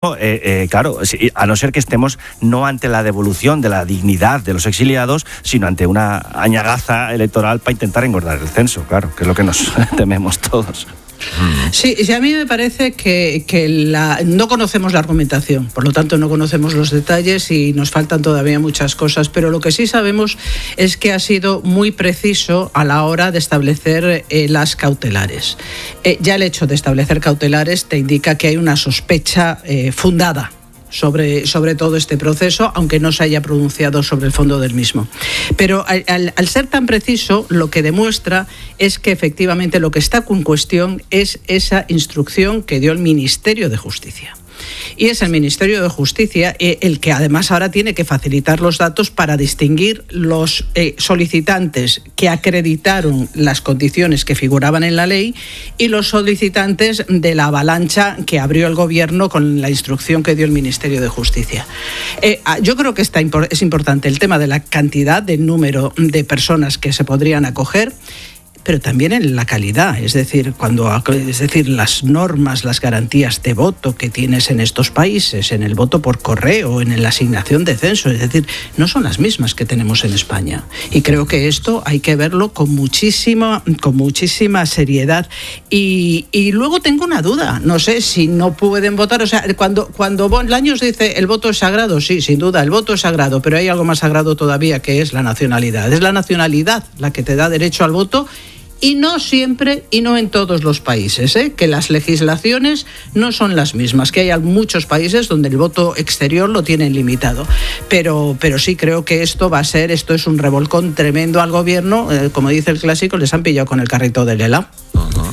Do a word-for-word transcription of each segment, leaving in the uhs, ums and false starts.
Eh, eh, claro, a no ser que estemos no ante la devolución de la dignidad de los exiliados, sino ante una añagaza electoral para intentar engordar el censo, claro, que es lo que nos tememos todos. Sí, sí, a mí me parece que, que la, no conocemos la argumentación, por lo tanto no conocemos los detalles y nos faltan todavía muchas cosas, pero lo que sí sabemos es que ha sido muy preciso a la hora de establecer eh, las cautelares. Eh, ya el hecho de establecer cautelares te indica que hay una sospecha eh, fundada Sobre, sobre todo este proceso, aunque no se haya pronunciado sobre el fondo del mismo. Pero al, al, al ser tan preciso, lo que demuestra es que efectivamente lo que está en cuestión es esa instrucción que dio el Ministerio de Justicia. Y es el Ministerio de Justicia el que además ahora tiene que facilitar los datos para distinguir los eh, solicitantes que acreditaron las condiciones que figuraban en la ley y los solicitantes de la avalancha que abrió el Gobierno con la instrucción que dio el Ministerio de Justicia. Eh, yo creo que está, es importante el tema de la cantidad, del número de personas que se podrían acoger, pero también en la calidad, es decir, cuando es decir, las normas, las garantías de voto que tienes en estos países, en el voto por correo, en la asignación de censo, es decir, no son las mismas que tenemos en España. Y creo que esto hay que verlo con muchísima, con muchísima seriedad. Y, y luego tengo una duda, no sé si no pueden votar, o sea, cuando, cuando Bolaños dice el voto es sagrado, sí, sin duda, el voto es sagrado, pero hay algo más sagrado todavía que es la nacionalidad. Es la nacionalidad la que te da derecho al voto. Y no siempre y no en todos los países, ¿eh? Que las legislaciones no son las mismas, que hay muchos países donde el voto exterior lo tienen limitado. Pero, pero sí creo que esto va a ser, esto es un revolcón tremendo al Gobierno, eh, como dice el clásico, les han pillado con el carrito del helado. Uh-huh.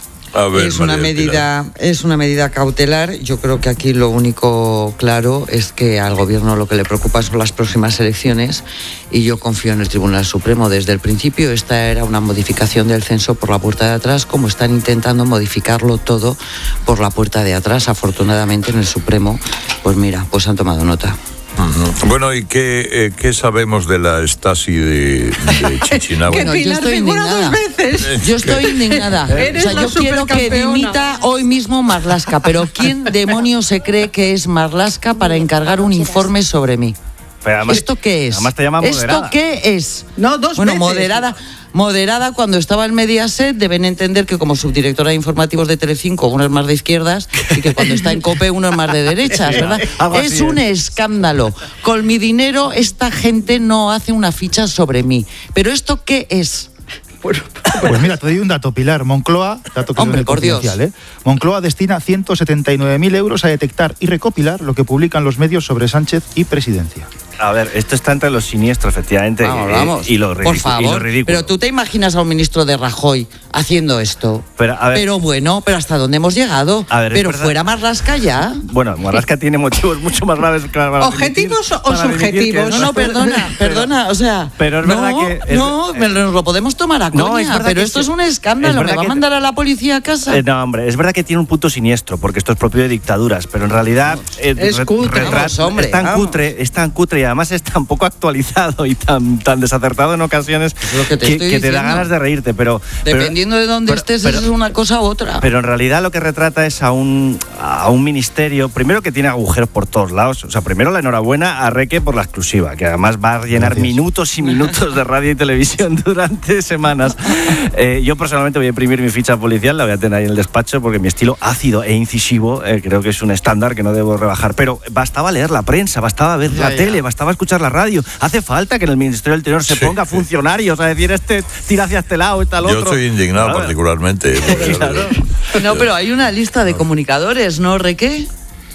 A ver, es una medida, es una medida cautelar. Yo creo que aquí lo único claro es que al Gobierno lo que le preocupa son las próximas elecciones y yo confío en el Tribunal Supremo. Desde el principio esta era una modificación del censo por la puerta de atrás, como están intentando modificarlo todo por la puerta de atrás. Afortunadamente en el Supremo, pues mira, pues han tomado nota. Uh-huh. Bueno, ¿y qué, eh, qué sabemos de la Stasi de, de Chichinabo? Bueno, yo estoy indignada. Yo estoy indignada. O sea, yo quiero que dimita hoy mismo Marlaska, pero ¿quién demonios se cree que es Marlaska para encargar un informe sobre mí? Además, ¿Esto qué es? Además te llama moderada. ¿Esto qué es? No, dos bueno, veces. moderada. Moderada, cuando estaba en Mediaset, deben entender que como subdirectora de informativos de Telecinco uno es más de izquierdas y que cuando está en COPE uno es más de derechas, ¿verdad? Es un escándalo. Con mi dinero esta gente no hace una ficha sobre mí. ¿Pero esto qué es? Pues mira, te doy un dato, Pilar. Moncloa, dato que Hombre, es por Dios. ¿eh? Moncloa destina ciento setenta y nueve mil euros a detectar y recopilar lo que publican los medios sobre Sánchez y presidencia. A ver, esto está entre lo siniestro, efectivamente, Vamos, eh, vamos. y, lo Por favor, y lo ridículo. pero tú te imaginas a un ministro de Rajoy haciendo esto. Pero, a ver, pero bueno, pero ¿hasta dónde hemos llegado? A ver, pero verdad. fuera Marlaska ya. Bueno, Marlaska tiene motivos mucho más graves. Para ¿Objetivos dimitir, o para subjetivos? No, no, perdona, perdona, o sea... Pero es no, verdad que... Es, no, eh, nos lo podemos tomar a coña, no, es verdad pero que esto sí. es un escándalo, Es ¿me va a que, mandar a la policía a casa? Eh, no, hombre, es verdad que tiene un punto siniestro, porque esto es propio de dictaduras, pero en realidad... Eh, es re, cutre, retrat, vamos, hombre, es tan vamos. cutre, es tan cutre y además es tan poco actualizado y tan, tan desacertado en ocasiones Es lo que te, que, estoy que te da diciendo. ganas de reírte, pero... Dependiendo pero, de dónde pero, estés, pero, es una cosa u otra. Pero en realidad lo que retrata es a un, a un ministerio, primero que tiene agujeros por todos lados. O sea, primero la enhorabuena a Reque por la exclusiva, que además va a llenar Gracias. minutos y minutos de radio y televisión durante semanas. Eh, yo personalmente voy a imprimir mi ficha policial, la voy a tener ahí en el despacho, porque mi estilo ácido e incisivo eh, creo que es un estándar que no debo rebajar. Pero bastaba leer la prensa, bastaba ver Ya, la ya. tele, bastaba escuchar la radio. Hace falta que en el Ministerio del Interior se Sí. ponga funcionarios a decir este tira hacia este lado, este al otro. Yo estoy indignado Claro. particularmente. Claro. No, pero hay una lista de comunicadores, ¿no, Reque?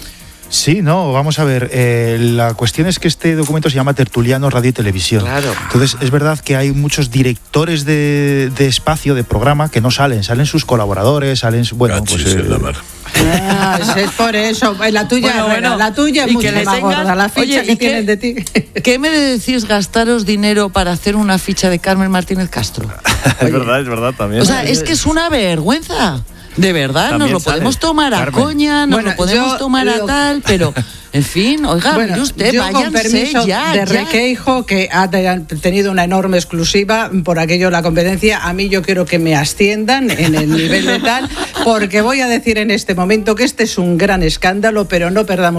Sí, no, vamos a ver. Eh, la cuestión es que este documento se llama Tertuliano Radio y Televisión. Claro. Entonces, es verdad que hay muchos directores de, de espacio, de programa, que no salen. Salen sus colaboradores, salen... Bueno, Cachis pues... en eh, la mar. Ah, es por eso. La tuya, Bueno, bueno, bueno. la tuya es Y mucho que le más tengan- gorda, la ficha Oye, que ¿y qué- tienen de ti. ¿Qué me decís gastaros dinero para hacer una ficha de Carmen Martínez Castro? Es verdad, es verdad también. O sea, es que es una vergüenza. De verdad, nos lo podemos sale, tomar a Carmen. coña, nos Bueno, lo podemos yo tomar lo- a tal, pero, en fin, oiga, Bueno, mire usted, yo con váyanse permiso ya, de ya. Requeijo, que ha te- tenido una enorme exclusiva por aquello de la competencia, a mí yo quiero que me asciendan en el nivel de tal, porque voy a decir en este momento que este es un gran escándalo, pero no perdamos